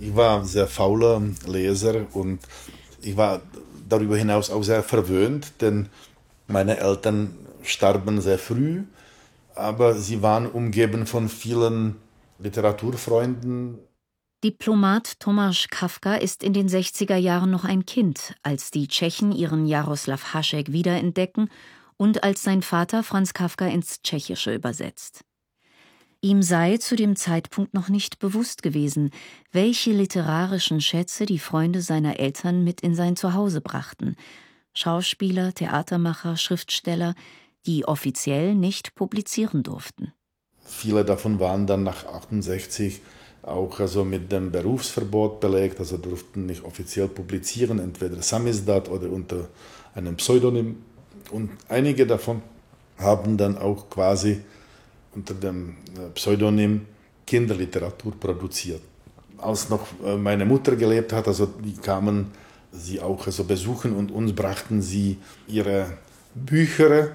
Ich war ein sehr fauler Leser und ich war darüber hinaus auch sehr verwöhnt, denn meine Eltern starben sehr früh, aber sie waren umgeben von vielen Literaturfreunden. Diplomat Tomáš Kafka ist in den 60er Jahren noch ein Kind, als die Tschechen ihren Jaroslav Hašek wiederentdecken und als sein Vater Franz Kafka ins Tschechische übersetzt. Ihm sei zu dem Zeitpunkt noch nicht bewusst gewesen, welche literarischen Schätze die Freunde seiner Eltern mit in sein Zuhause brachten. Schauspieler, Theatermacher, Schriftsteller, die offiziell nicht publizieren durften. Viele davon waren dann nach 68 auch also mit dem Berufsverbot belegt, also durften nicht offiziell publizieren, entweder samizdat oder unter einem Pseudonym. Und einige davon haben dann auch quasi unter dem Pseudonym Kinderliteratur produziert. Als noch meine Mutter gelebt hat, also die kamen sie auch also besuchen und uns brachten sie ihre Bücher,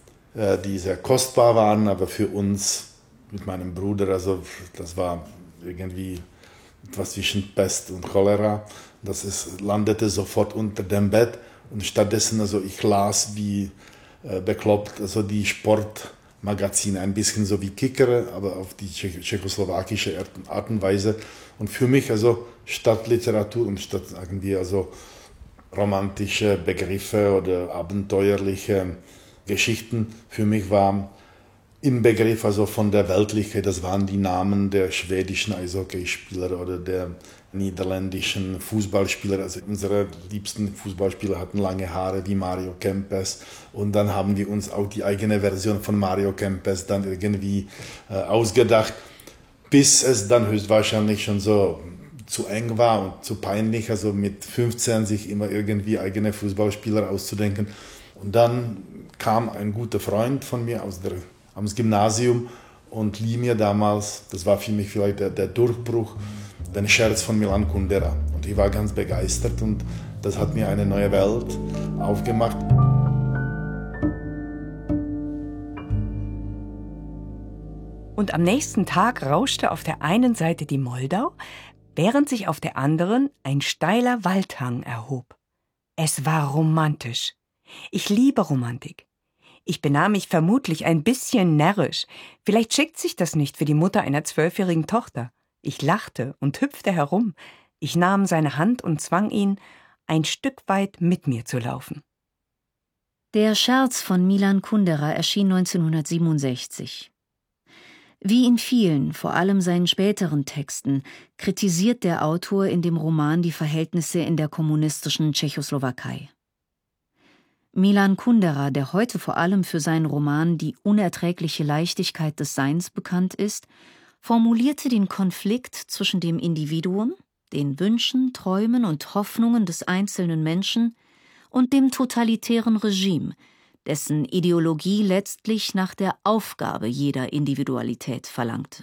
die sehr kostbar waren, aber für uns mit meinem Bruder, also das war irgendwie etwas zwischen Pest und Cholera. Landete sofort unter dem Bett und stattdessen, also ich las wie bekloppt, also die Sportmagazine, ein bisschen so wie Kicker, aber auf die tschechoslowakische Art und Weise. Und für mich also statt Literatur und statt irgendwie also romantische Begriffe oder abenteuerliche Geschichten, für mich war im Begriff also von der Weltlichkeit, das waren die Namen der schwedischen Eishockeyspieler oder der niederländischen Fußballspieler. Also unsere liebsten Fußballspieler hatten lange Haare wie Mario Kempes und dann haben wir uns auch die eigene Version von Mario Kempes dann irgendwie ausgedacht, bis es dann höchstwahrscheinlich schon so zu eng war und zu peinlich, also mit 15 sich immer irgendwie eigene Fußballspieler auszudenken. Und dann kam ein guter Freund von mir aus Gymnasium und lieh mir damals, das war für mich vielleicht der Durchbruch, den Scherz von Milan Kundera. Und ich war ganz begeistert und das hat mir eine neue Welt aufgemacht. Und am nächsten Tag rauschte auf der einen Seite die Moldau, während sich auf der anderen ein steiler Waldhang erhob. Es war romantisch. Ich liebe Romantik. Ich benahm mich vermutlich ein bisschen närrisch. Vielleicht schickt sich das nicht für die Mutter einer 12-jährigen Tochter. Ich lachte und hüpfte herum. Ich nahm seine Hand und zwang ihn, ein Stück weit mit mir zu laufen. Der Scherz von Milan Kundera erschien 1967. Wie in vielen, vor allem seinen späteren Texten, kritisiert der Autor in dem Roman die Verhältnisse in der kommunistischen Tschechoslowakei. Milan Kundera, der heute vor allem für seinen Roman Die unerträgliche Leichtigkeit des Seins bekannt ist, formulierte den Konflikt zwischen dem Individuum, den Wünschen, Träumen und Hoffnungen des einzelnen Menschen und dem totalitären Regime, dessen Ideologie letztlich nach der Aufgabe jeder Individualität verlangte.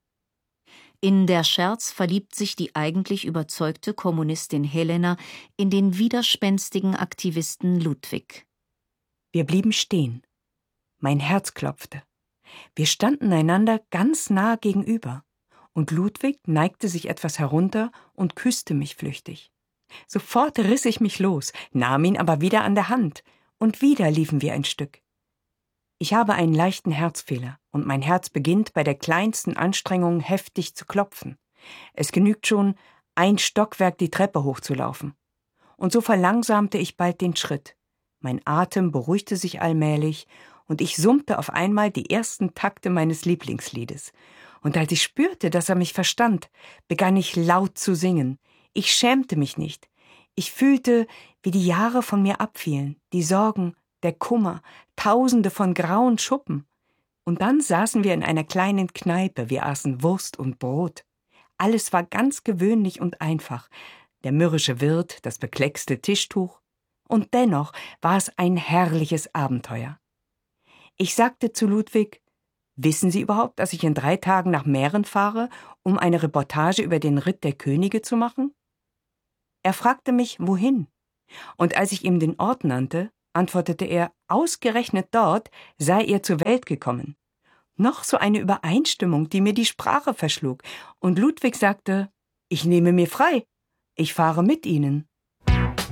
In Der Scherz verliebt sich die eigentlich überzeugte Kommunistin Helena in den widerspenstigen Aktivisten Ludwig. Wir blieben stehen. Mein Herz klopfte. Wir standen einander ganz nah gegenüber, und Ludwig neigte sich etwas herunter und küsste mich flüchtig. Sofort riss ich mich los, nahm ihn aber wieder an der Hand, und wieder liefen wir ein Stück. Ich habe einen leichten Herzfehler, und mein Herz beginnt bei der kleinsten Anstrengung heftig zu klopfen. Es genügt schon, ein Stockwerk die Treppe hochzulaufen. Und so verlangsamte ich bald den Schritt. Mein Atem beruhigte sich allmählich, und ich summte auf einmal die ersten Takte meines Lieblingsliedes. Und als ich spürte, dass er mich verstand, begann ich laut zu singen. Ich schämte mich nicht. Ich fühlte, wie die Jahre von mir abfielen, die Sorgen, der Kummer, Tausende von grauen Schuppen. Und dann saßen wir in einer kleinen Kneipe, wir aßen Wurst und Brot. Alles war ganz gewöhnlich und einfach. Der mürrische Wirt, das bekleckste Tischtuch. Und dennoch war es ein herrliches Abenteuer. Ich sagte zu Ludwig: Wissen Sie überhaupt, dass ich in 3 Tagen nach Mähren fahre, um eine Reportage über den Ritt der Könige zu machen? Er fragte mich, wohin. Und als ich ihm den Ort nannte, antwortete er, ausgerechnet dort sei er zur Welt gekommen. Noch so eine Übereinstimmung, die mir die Sprache verschlug. Und Ludwig sagte: Ich nehme mir frei. Ich fahre mit Ihnen.